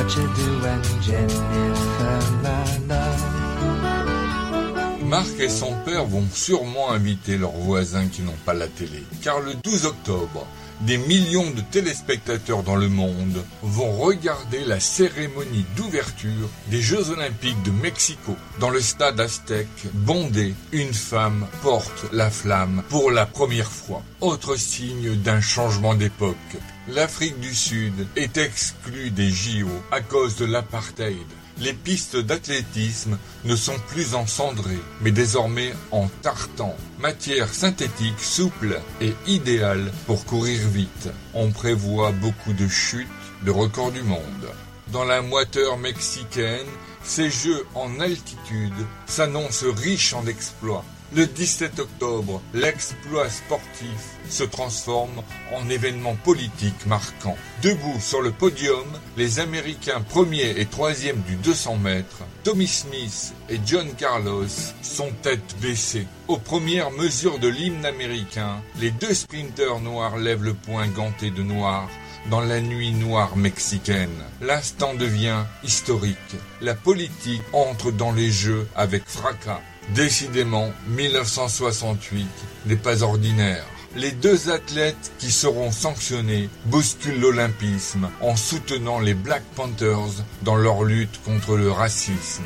what you doing, Jennifer, my love? Marc et son père vont sûrement inviter leurs voisins qui n'ont pas la télé, car le 12 octobre, des millions de téléspectateurs dans le monde vont regarder la cérémonie d'ouverture des Jeux Olympiques de Mexico. Dans le stade aztèque, bondé, une femme porte la flamme pour la première fois. Autre signe d'un changement d'époque. L'Afrique du Sud est exclue des JO à cause de l'apartheid. Les pistes d'athlétisme ne sont plus en cendré, mais désormais en tartan. Matière synthétique, souple et idéale pour courir vite. On prévoit beaucoup de chutes, de records du monde. Dans la moiteur mexicaine, ces Jeux en altitude s'annoncent riches en exploits. Le 17 octobre, l'exploit sportif se transforme en événement politique marquant. Debout sur le podium, les Américains premiers et troisièmes du 200 mètres, Tommy Smith et John Carlos sont tête baissée. Aux premières mesures de l'hymne américain, les deux sprinteurs noirs lèvent le poing ganté de noir dans la nuit noire mexicaine. L'instant devient historique. La politique entre dans les Jeux avec fracas. Décidément, 1968 n'est pas ordinaire. Les deux athlètes qui seront sanctionnés bousculent l'olympisme en soutenant les Black Panthers dans leur lutte contre le racisme.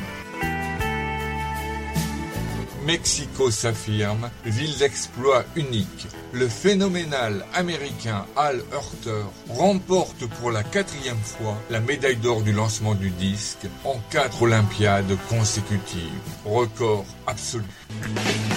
Mexico s'affirme, ville d'exploit unique. Le phénoménal américain Al Hurter remporte pour la 4e fois la médaille d'or du lancement du disque en 4 Olympiades consécutives. Record absolu.